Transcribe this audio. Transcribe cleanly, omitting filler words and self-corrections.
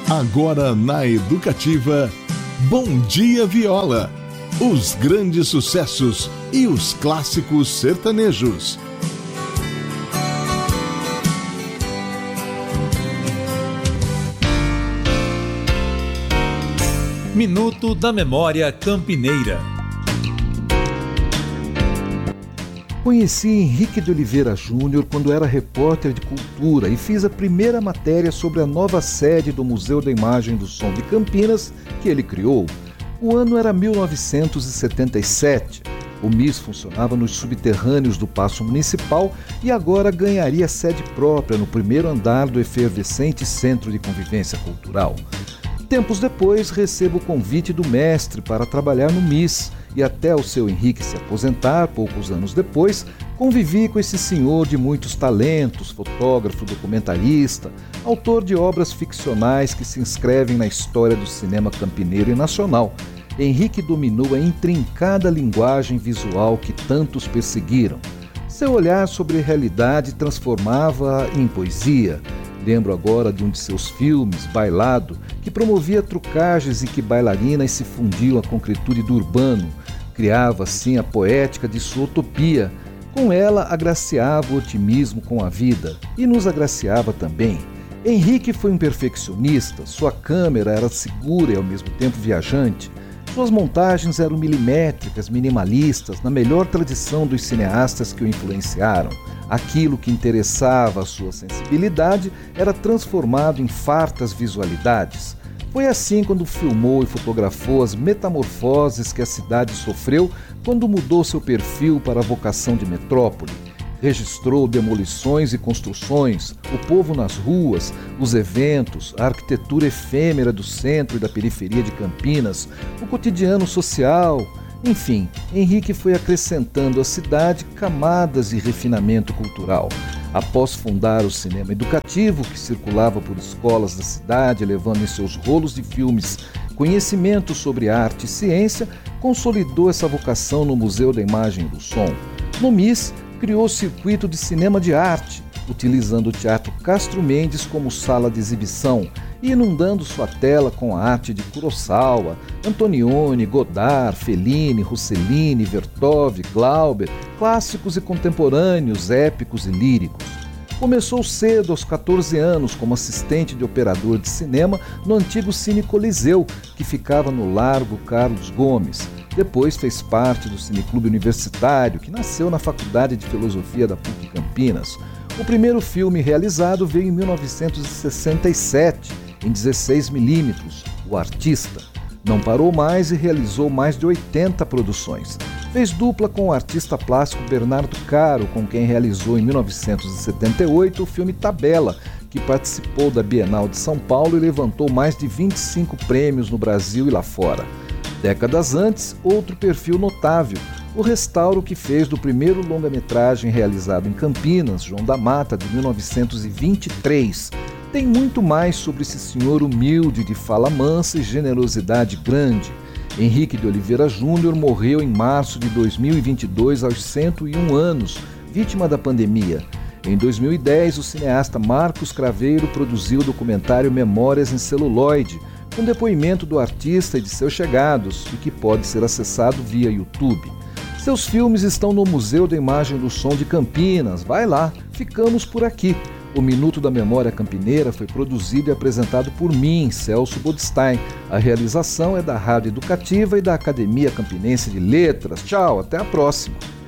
Agora na Educativa, Bom Dia Viola. Os grandes sucessos e os clássicos sertanejos. Minuto da Memória Campineira. Conheci Henrique de Oliveira Júnior quando era repórter de cultura e fiz a primeira matéria sobre a nova sede do Museu da Imagem do Som de Campinas que ele criou. O ano era 1977. O MIS funcionava nos subterrâneos do Paço Municipal e agora ganharia sede própria no primeiro andar do efervescente Centro de Convivência Cultural. Tempos depois, recebo o convite do mestre para trabalhar no MIS e até o seu Henrique se aposentar, poucos anos depois, convivi com esse senhor de muitos talentos, fotógrafo, documentarista, autor de obras ficcionais que se inscrevem na história do cinema campineiro e nacional. Henrique dominou a intrincada linguagem visual que tantos perseguiram. Seu olhar sobre a realidade transformava-a em poesia. Lembro agora de um de seus filmes, Bailado, que promovia trucagens em que bailarinas se fundiam à concretude do urbano. Criava, assim, a poética de sua utopia. Com ela, agraciava o otimismo com a vida e nos agraciava também. Henrique foi um perfeccionista, sua câmera era segura e ao mesmo tempo viajante. Suas montagens eram milimétricas, minimalistas, na melhor tradição dos cineastas que o influenciaram. Aquilo que interessava a sua sensibilidade era transformado em fartas visualidades. Foi assim quando filmou e fotografou as metamorfoses que a cidade sofreu quando mudou seu perfil para a vocação de metrópole. Registrou demolições e construções, o povo nas ruas, os eventos, a arquitetura efêmera do centro e da periferia de Campinas, o cotidiano social. Enfim, Henrique foi acrescentando à cidade camadas de refinamento cultural. Após fundar o cinema educativo, que circulava por escolas da cidade, levando em seus rolos de filmes conhecimento sobre arte e ciência, consolidou essa vocação no Museu da Imagem e do Som. No MIS, criou o circuito de cinema de arte, utilizando o Teatro Castro Mendes como sala de exibição e inundando sua tela com a arte de Kurosawa, Antonioni, Godard, Fellini, Rossellini, Vertov, Glauber, clássicos e contemporâneos, épicos e líricos. Começou cedo, aos 14 anos, como assistente de operador de cinema no antigo Cine Coliseu, que ficava no Largo Carlos Gomes. Depois fez parte do Cineclube Universitário, que nasceu na Faculdade de Filosofia da PUC Campinas. O primeiro filme realizado veio em 1967, em 16mm, O Artista. Não parou mais e realizou mais de 80 produções. Fez dupla com o artista plástico Bernardo Caro, com quem realizou em 1978 o filme Tabela, que participou da Bienal de São Paulo e levantou mais de 25 prêmios no Brasil e lá fora. Décadas antes, outro perfil notável, o restauro que fez do primeiro longa-metragem realizado em Campinas, João da Mata, de 1923. Tem muito mais sobre esse senhor humilde, de fala mansa e generosidade grande. Henrique de Oliveira Júnior morreu em março de 2022, aos 101 anos, vítima da pandemia. Em 2010, o cineasta Marcos Craveiro produziu o documentário Memórias em Celuloide, com depoimento do artista e de seus chegados, e que pode ser acessado via YouTube. Seus filmes estão no Museu da Imagem do Som de Campinas. Vai lá, ficamos por aqui. O Minuto da Memória Campineira foi produzido e apresentado por mim, Celso Bodstein. A realização é da Rádio Educativa e da Academia Campinense de Letras. Tchau, até a próxima.